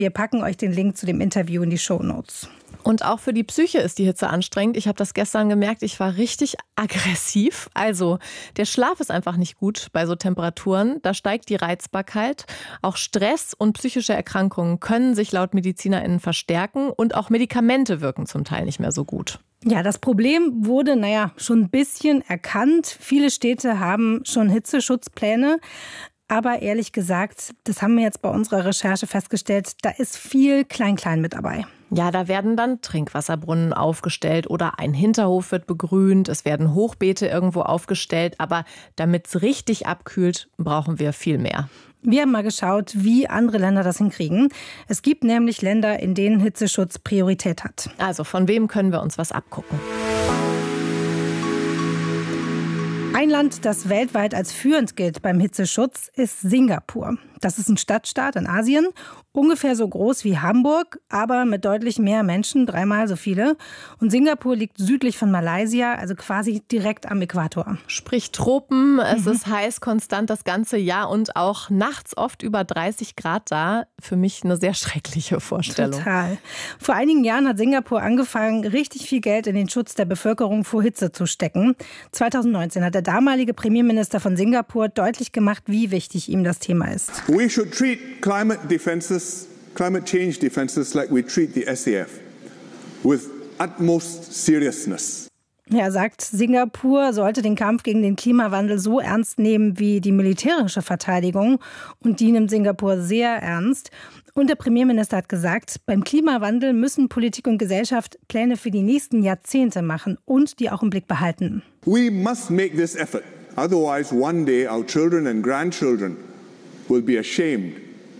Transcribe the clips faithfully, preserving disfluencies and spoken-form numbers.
Wir packen euch den Link zu dem Interview in die Shownotes. Und auch für die Psyche ist die Hitze anstrengend. Ich habe das gestern gemerkt, ich war richtig aggressiv. Also der Schlaf ist einfach nicht gut bei so Temperaturen. Da steigt die Reizbarkeit. Auch Stress und psychische Erkrankungen können sich laut MedizinerInnen verstärken. Und auch Medikamente wirken zum Teil nicht mehr so gut. Ja, das Problem wurde, naja, schon ein bisschen erkannt. Viele Städte haben schon Hitzeschutzpläne. Aber ehrlich gesagt, das haben wir jetzt bei unserer Recherche festgestellt, da ist viel Klein-Klein mit dabei. Ja, da werden dann Trinkwasserbrunnen aufgestellt oder ein Hinterhof wird begrünt. Es werden Hochbeete irgendwo aufgestellt. Aber damit es richtig abkühlt, brauchen wir viel mehr. Wir haben mal geschaut, wie andere Länder das hinkriegen. Es gibt nämlich Länder, in denen Hitzeschutz Priorität hat. Also von wem können wir uns was abgucken? Ein Land, das weltweit als führend gilt beim Hitzeschutz, ist Singapur. Das ist ein Stadtstaat in Asien, ungefähr so groß wie Hamburg, aber mit deutlich mehr Menschen, dreimal so viele. Und Singapur liegt südlich von Malaysia, also quasi direkt am Äquator. Sprich Tropen, es mhm. ist heiß konstant das ganze Jahr und auch nachts oft über dreißig Grad da. Für mich eine sehr schreckliche Vorstellung. Total. Vor einigen Jahren hat Singapur angefangen, richtig viel Geld in den Schutz der Bevölkerung vor Hitze zu stecken. zweitausendneunzehn hat der damalige Premierminister von Singapur deutlich gemacht, wie wichtig ihm das Thema ist. We should treat climate defenses, climate change defenses like we treat the S A F, with utmost seriousness. Er sagt, Singapur sollte den Kampf gegen den Klimawandel so ernst nehmen wie die militärische Verteidigung. Und die nimmt Singapur sehr ernst. Und der Premierminister hat gesagt, beim Klimawandel müssen Politik und Gesellschaft Pläne für die nächsten Jahrzehnte machen und die auch im Blick behalten. We must make this effort. Otherwise, one day our children and grandchildren will be ashamed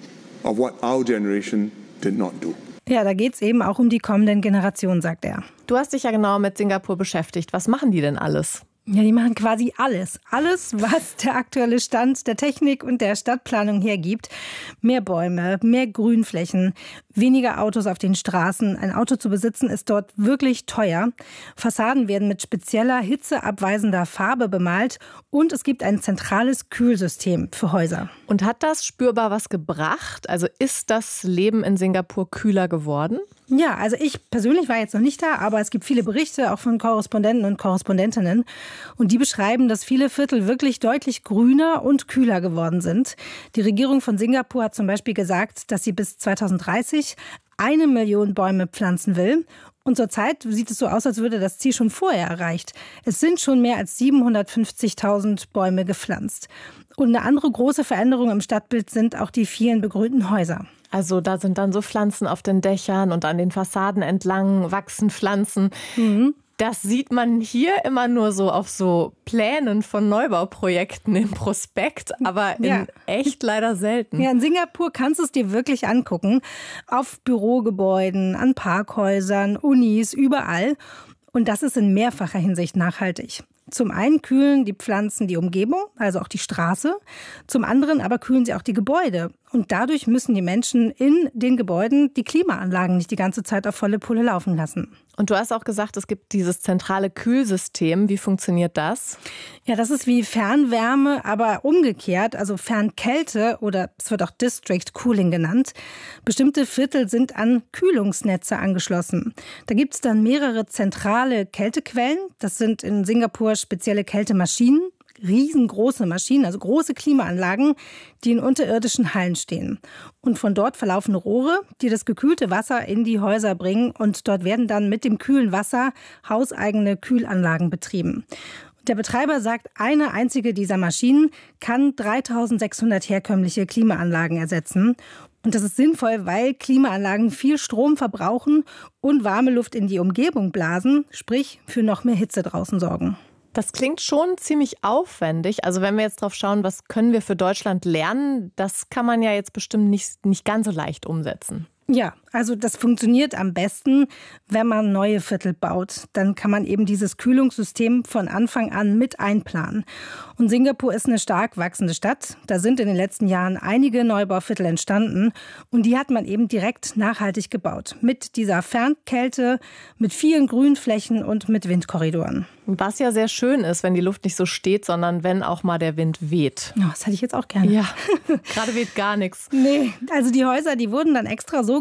of what our generation did not do. Ja, da geht es eben auch um die kommenden Generationen, sagt er. Du hast dich ja genau mit Singapur beschäftigt. Was machen die denn alles? Ja, die machen quasi alles. Alles, was der aktuelle Stand der Technik und der Stadtplanung hergibt. Mehr Bäume, mehr Grünflächen, weniger Autos auf den Straßen. Ein Auto zu besitzen ist dort wirklich teuer. Fassaden werden mit spezieller, hitzeabweisender Farbe bemalt. Und es gibt ein zentrales Kühlsystem für Häuser. Und hat das spürbar was gebracht? Also ist das Leben in Singapur kühler geworden? Ja, also ich persönlich war jetzt noch nicht da, aber es gibt viele Berichte, auch von Korrespondenten und Korrespondentinnen. Und die beschreiben, dass viele Viertel wirklich deutlich grüner und kühler geworden sind. Die Regierung von Singapur hat zum Beispiel gesagt, dass sie bis zweitausenddreißig eine Million Bäume pflanzen will. Und zurzeit sieht es so aus, als würde das Ziel schon vorher erreicht. Es sind schon mehr als siebenhundertfünfzigtausend Bäume gepflanzt. Und eine andere große Veränderung im Stadtbild sind auch die vielen begrünten Häuser. Also da sind dann so Pflanzen auf den Dächern und an den Fassaden entlang wachsen Pflanzen. Mhm. Das sieht man hier immer nur so auf so Plänen von Neubauprojekten im Prospekt, aber in ja. echt leider selten. Ja, in Singapur kannst du es dir wirklich angucken. Auf Bürogebäuden, an Parkhäusern, Unis, überall. Und das ist in mehrfacher Hinsicht nachhaltig. Zum einen kühlen die Pflanzen die Umgebung, also auch die Straße. Zum anderen aber kühlen sie auch die Gebäude. Und dadurch müssen die Menschen in den Gebäuden die Klimaanlagen nicht die ganze Zeit auf volle Pulle laufen lassen. Und du hast auch gesagt, es gibt dieses zentrale Kühlsystem. Wie funktioniert das? Ja, das ist wie Fernwärme, aber umgekehrt, also Fernkälte oder es wird auch District Cooling genannt. Bestimmte Viertel sind an Kühlungsnetze angeschlossen. Da gibt es dann mehrere zentrale Kältequellen. Das sind in Singapur spezielle Kältemaschinen. Riesengroße Maschinen, also große Klimaanlagen, die in unterirdischen Hallen stehen. Und von dort verlaufen Rohre, die das gekühlte Wasser in die Häuser bringen. Und dort werden dann mit dem kühlen Wasser hauseigene Kühlanlagen betrieben. Der Betreiber sagt, eine einzige dieser Maschinen kann dreitausendsechshundert herkömmliche Klimaanlagen ersetzen. Und das ist sinnvoll, weil Klimaanlagen viel Strom verbrauchen und warme Luft in die Umgebung blasen, sprich für noch mehr Hitze draußen sorgen. Das klingt schon ziemlich aufwendig. Also wenn wir jetzt drauf schauen, was können wir für Deutschland lernen, das kann man ja jetzt bestimmt nicht, nicht ganz so leicht umsetzen. Ja, also das funktioniert am besten, wenn man neue Viertel baut. Dann kann man eben dieses Kühlungssystem von Anfang an mit einplanen. Und Singapur ist eine stark wachsende Stadt. Da sind in den letzten Jahren einige Neubauviertel entstanden. Und die hat man eben direkt nachhaltig gebaut. Mit dieser Fernkälte, mit vielen Grünflächen und mit Windkorridoren. Was ja sehr schön ist, wenn die Luft nicht so steht, sondern wenn auch mal der Wind weht. Oh, das hätte ich jetzt auch gerne. Ja, gerade weht gar nichts. Nee, also die Häuser, die wurden dann extra so